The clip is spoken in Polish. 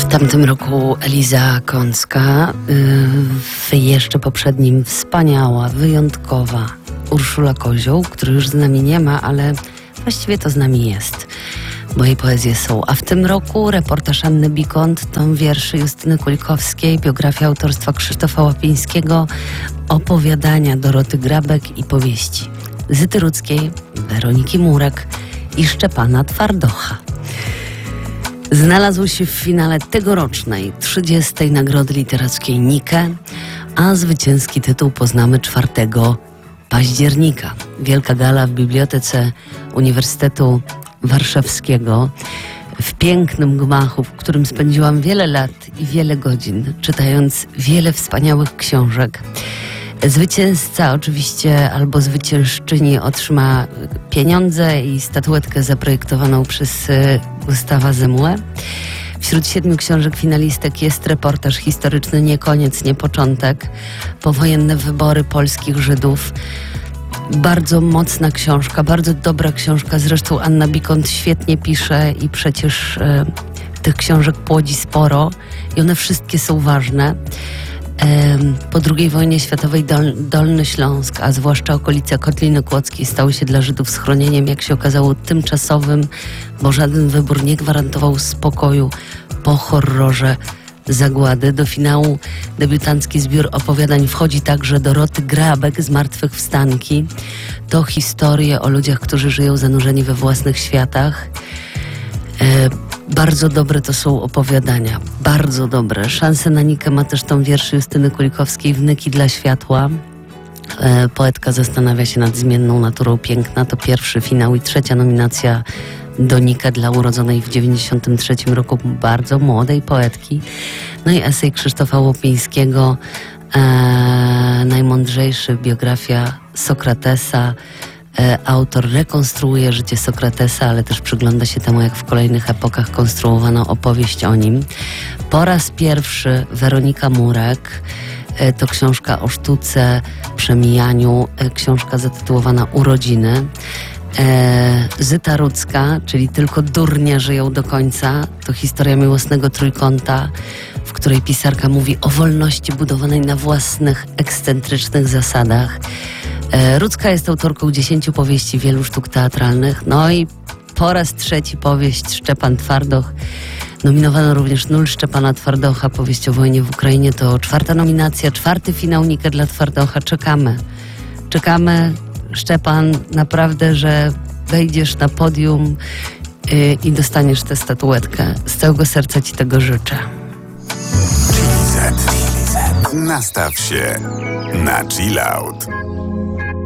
tamtym roku Eliza Kącka, w jeszcze poprzednim wspaniała, wyjątkowa Urszula Kozioł, który już z nami nie ma, ale właściwie to z nami jest, bo jej poezje są. A w tym roku reportaż Anny Bikont, tom wierszy Justyny Kulikowskiej, biografia autorstwa Krzysztofa Łapińskiego, opowiadania Doroty Grabek i powieści Zyty Rudzkiej, Weroniki Murek i Szczepana Twardocha. Znalazł się w finale tegorocznej 30. Nagrody Literackiej Nike, a zwycięski tytuł poznamy 4 października. Wielka gala w Bibliotece Uniwersytetu Warszawskiego, w pięknym gmachu, w którym spędziłam wiele lat i wiele godzin, czytając wiele wspaniałych książek. Zwycięzca oczywiście albo zwyciężczyni otrzyma pieniądze i statuetkę zaprojektowaną przez Gustawa Zemłę. Wśród 7 książek finalistek jest reportaż historyczny Nie koniec, nie początek. Powojenne wybory polskich Żydów. Bardzo mocna książka, bardzo dobra książka. Zresztą Anna Bikont świetnie pisze i przecież tych książek płodzi sporo i one wszystkie są ważne. Po II wojnie światowej Dolny Śląsk, a zwłaszcza okolice Kotliny Kłodzkiej, stały się dla Żydów schronieniem, jak się okazało, tymczasowym, bo żaden wybór nie gwarantował spokoju po horrorze zagłady. Do finału debiutancki zbiór opowiadań wchodzi także Doroty Grabek, Zmartwychwstanki. To historie o ludziach, którzy żyją zanurzeni we własnych światach. Bardzo dobre to są opowiadania, bardzo dobre. Szansę na Nikę ma też tom wierszy Justyny Kulikowskiej Wnyki dla światła. Poetka zastanawia się nad zmienną naturą piękna. To pierwszy finał i 3. nominacja do Nika dla urodzonej w 1993 roku bardzo młodej poetki. No i esej Krzysztofa Łapińskiego, najmądrzejszy, biografia Sokratesa. Autor rekonstruuje życie Sokratesa, ale też przygląda się temu, jak w kolejnych epokach konstruowano opowieść o nim. Po raz pierwszy Weronika Murek. To książka o sztuce, przemijaniu, książka zatytułowana Urodziny. Zyta Rudzka, czyli Tylko durnie żyją do końca. To historia miłosnego trójkąta, w której pisarka mówi o wolności budowanej na własnych, ekscentrycznych zasadach. Rudzka jest autorką 10 powieści, wielu sztuk teatralnych. No i po raz 3 powieść Szczepan Twardoch. Nominowano również Nul Szczepana Twardocha, powieść o wojnie w Ukrainie. To 4. nominacja, 4. finał Nike dla Twardocha. Czekamy, Szczepan, naprawdę, że wejdziesz na podium i dostaniesz tę statuetkę. Z całego serca ci tego życzę. Nastaw się na chill out.